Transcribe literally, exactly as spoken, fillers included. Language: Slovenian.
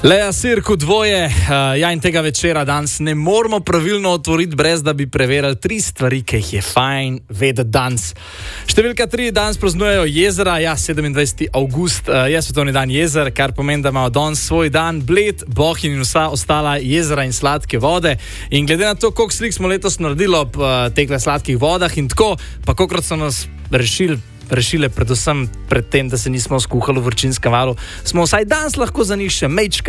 Lea Sirku dvoje, uh, ja in tega večera danes ne moramo pravilno otvoriti, brez da bi preverili tri stvari, ki jih je fajn vedeti danes. Številka tri, danes praznujejo jezera, ja, sedemindvajseti avgust uh, je svetovni dan jezer, kar pomeni, da imajo danes svoj dan Bled, Bohinj in vsa ostala jezera in sladke vode. In glede na to, koliko slik smo letos naredili ob uh, teh sladkih vodah in tako, pa kolikrat so nas rešili, rešile predvsem pred tem, da se nismo skuhali v vročinskem valu, smo vsaj danes lahko za njih še mečka